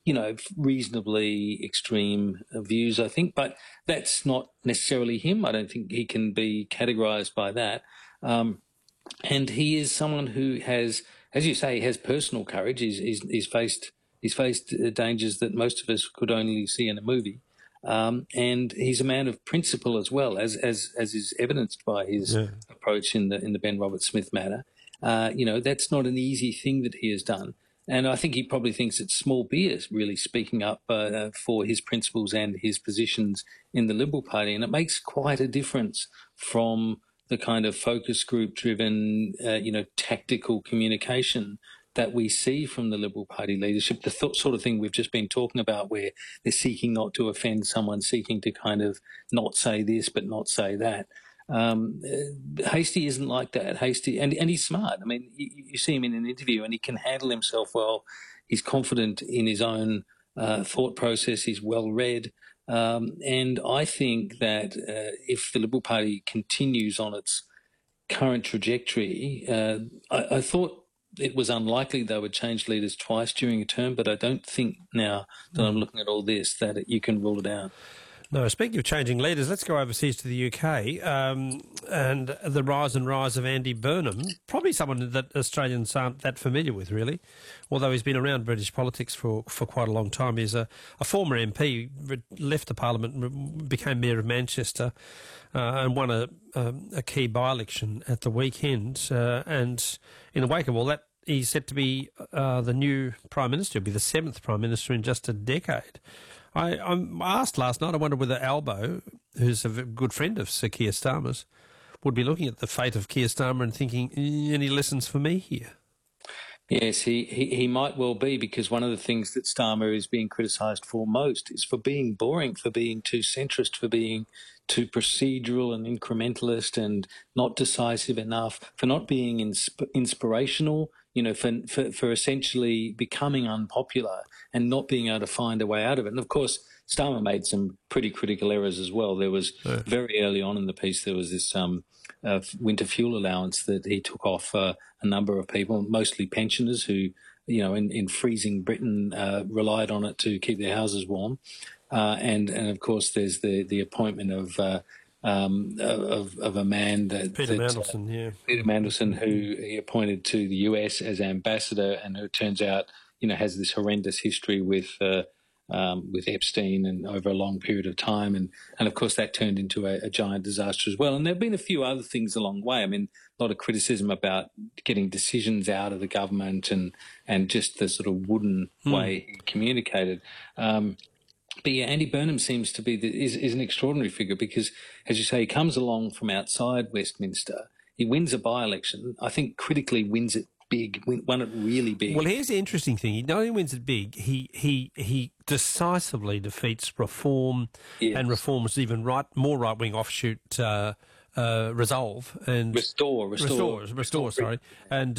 reasonably extreme views, I think. But that's not necessarily him. I don't think he can be categorised by that. And he is someone who has, as you say, has personal courage. He's faced dangers that most of us could only see in a movie. And he's a man of principle as well, as is evidenced by his approach in the Ben Roberts-Smith matter. That's not an easy thing that he has done. And I think he probably thinks it's small beer really speaking up for his principles and his positions in the Liberal Party. And it makes quite a difference from the kind of focus group driven, tactical communication that we see from the Liberal Party leadership, the sort of thing we've just been talking about, where they're seeking not to offend someone, seeking to kind of not say this but not say that. Hastie isn't like that. Hastie, and he's smart. I mean, you see him in an interview and he can handle himself well. He's confident in his own thought process. He's well read. And I think that if the Liberal Party continues on its current trajectory, I thought it was unlikely they would change leaders twice during a term, but I don't think now that I'm looking at all this that you can rule it out. No, speaking of changing leaders, let's go overseas to the UK and the rise of Andy Burnham, probably someone that Australians aren't that familiar with, really, although he's been around British politics for quite a long time. He's a former MP, left the Parliament, became Mayor of Manchester and won a key by-election at the weekend. And in the wake of all that, he's set to be the new Prime Minister. He'll be the 7th Prime Minister in just a decade. I asked last night, I wonder whether Albo, who's a good friend of Sir Keir Starmer's, would be looking at the fate of Keir Starmer and thinking, any lessons for me here? Yes, he might well be, because one of the things that Starmer is being criticised for most is for being boring, for being too centrist, for being too procedural and incrementalist and not decisive enough, for not being inspirational, for essentially becoming unpopular and not being able to find a way out of it. And of course, Starmer made some pretty critical errors as well. There was very early on in the piece, there was this winter fuel allowance that he took off a number of people, mostly pensioners who, in freezing Britain, relied on it to keep their houses warm. And of course, there's the appointment of a man Peter Mandelson, Peter Mandelson, who he appointed to the US as ambassador, and who turns out, has this horrendous history with Epstein and over a long period of time, and of course that turned into a giant disaster as well. And there have been a few other things along the way. I mean, a lot of criticism about getting decisions out of the government and just the sort of wooden way he communicated. But yeah, Andy Burnham seems to be is an extraordinary figure because, as you say, he comes along from outside Westminster. He wins a by-election. I think critically wins it big, won it really big. Well, here's the interesting thing. He not only wins it big, he decisively defeats Reform and Reform's even more right-wing offshoot Resolve and Restore. Sorry, and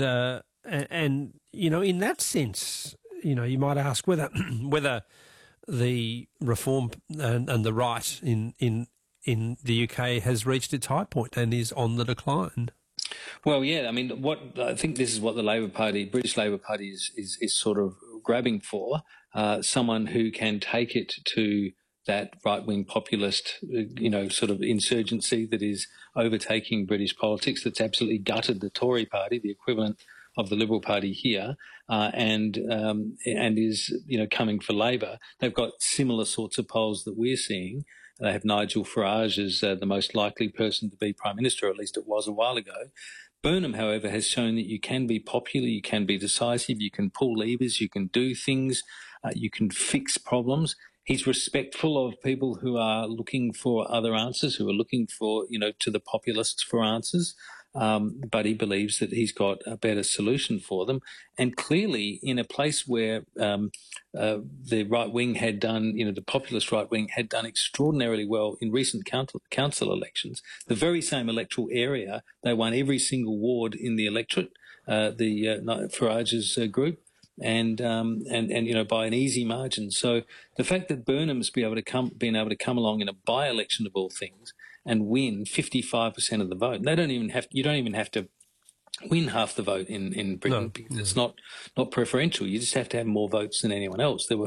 in that sense, you might ask whether the Reform and the right in the UK has reached its high point and is on the decline. Well, yeah, I mean, I think this is what the Labor Party, British Labor Party, is sort of grabbing for. Someone who can take it to that right-wing populist, sort of insurgency that is overtaking British politics, that's absolutely gutted the Tory party, the equivalent of the Liberal Party here, and is, coming for Labor. They've got similar sorts of polls that we're seeing. They have Nigel Farage as the most likely person to be Prime Minister, or at least it was a while ago. Burnham, however, has shown that you can be popular, you can be decisive, you can pull levers, you can do things, you can fix problems. He's respectful of people who are looking for other answers, who are looking for, to the populists for answers. But he believes that he's got a better solution for them. And clearly, in a place where the right wing had done, the populist right wing had done extraordinarily well in recent council elections, the very same electoral area, they won every single ward in the electorate, Farage's group. And by an easy margin. So the fact that Burnham's been able to come along in a by-election of all things and win 55% of the vote, you don't even have to win half the vote in Britain because it's not preferential. You just have to have more votes than anyone else. There were